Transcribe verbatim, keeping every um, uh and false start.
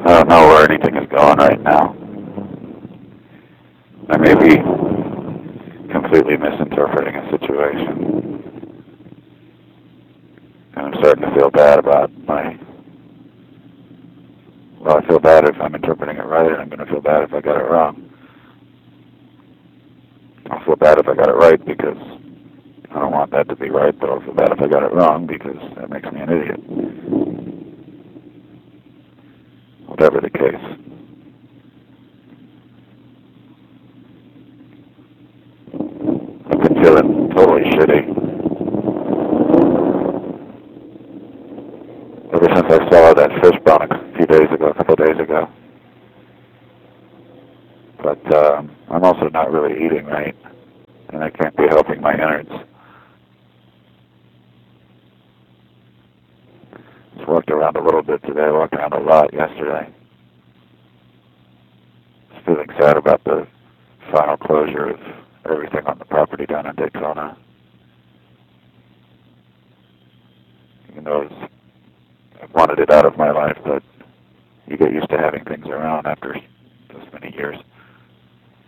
I don't know where anything is going right now. I may be completely misinterpreting a situation. And I'm starting to feel bad about my... Well, I feel bad if I'm interpreting it right, and I'm going to feel bad if I got it wrong. I'll feel bad if I got it right because I don't want that to be right, but I'll feel bad if I got it wrong because that makes me an idiot. Whatever the case. I've been feeling totally shitty ever since I saw that fish bone a few days ago, a couple of days ago. But uh, I'm also not really eating right, and I can't be helping my innards. Just walked around a little bit today, walked around a lot yesterday. Just feeling sad about the final closure of everything on the property down in Daytona. Even though it's, I wanted it out of my life, but you get used to having things around after this many years.